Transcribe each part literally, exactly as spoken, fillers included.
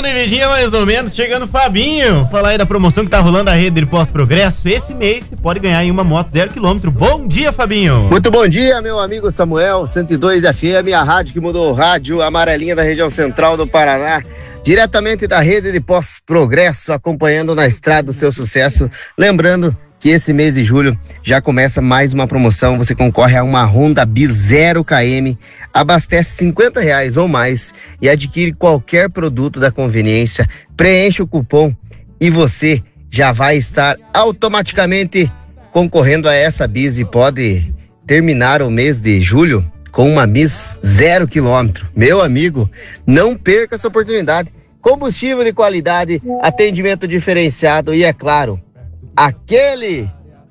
Bom, dividinha mais ou menos, chegando o Fabinho. Falar aí da promoção que tá rolando a rede de pós-progresso. Esse mês você pode ganhar aí uma moto zero quilômetro. Bom dia, Fabinho. Muito bom dia, meu amigo Samuel, cento e dois F M, a rádio que mudou o rádio, amarelinha da região central do Paraná. Diretamente da rede de pós-progresso, acompanhando na estrada do seu sucesso. Lembrando que esse mês de julho já começa mais uma promoção. Você concorre a uma Honda Bis zero quilômetro, abastece cinquenta reais ou mais e adquire qualquer produto da conveniência, preenche o cupom e você já vai estar automaticamente concorrendo a essa Bis e pode terminar o mês de julho com uma Bis zero quilômetro. Meu amigo, não perca essa oportunidade. Combustível de qualidade, atendimento diferenciado e, é claro, aquele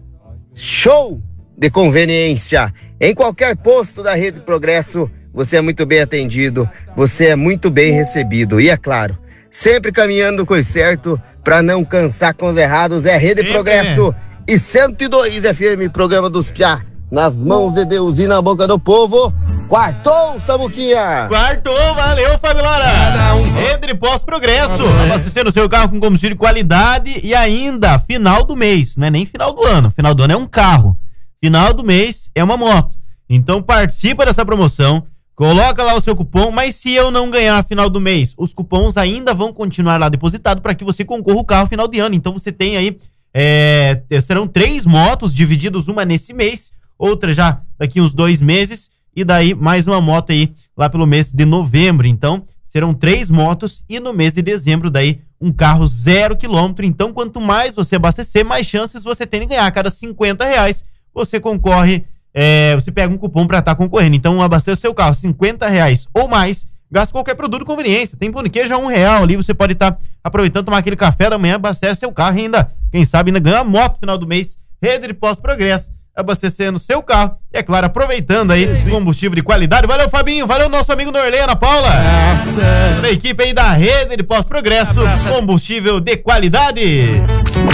show de conveniência. Em qualquer posto da Rede Progresso, você é muito bem atendido, você é muito bem recebido. E, é claro, sempre caminhando com o certo para não cansar com os errados. É Rede Sempre. Progresso e cento e dois F M, programa dos Piá. Nas mãos de Deus e na boca do povo. Quartou, Samuquinha! Quartou, valeu, Fábio Lara! Rede de pós-progresso, abastecendo seu carro com combustível de qualidade e ainda final do mês, não é nem final do ano, final do ano é um carro, final do mês é uma moto. Então participa dessa promoção, coloca lá o seu cupom, mas se eu não ganhar final do mês, os cupons ainda vão continuar lá depositados para que você concorra o carro final de ano. Então você tem aí, é, serão três motos divididos, uma nesse mês, outra já daqui uns dois meses, e daí mais uma moto aí lá pelo mês de novembro. Então serão três motos e no mês de dezembro daí um carro zero quilômetro. Então quanto mais você abastecer, mais chances você tem de ganhar. A cada cinquenta reais você concorre, é, você pega um cupom para estar tá concorrendo. Então abasteça o seu carro, cinquenta reais ou mais, gasta qualquer produto de conveniência. Tem pão de queijo a um real ali, você pode estar tá aproveitando, tomar aquele café da manhã, abastece seu carro e ainda, quem sabe, ainda ganha a moto no final do mês. Rede de pós-progresso, abastecendo seu carro e, é claro, aproveitando aí combustível de qualidade. Valeu, Fabinho, valeu nosso amigo Norley, Ana Paula, da equipe aí da Rede de Pós-Progresso, combustível de qualidade.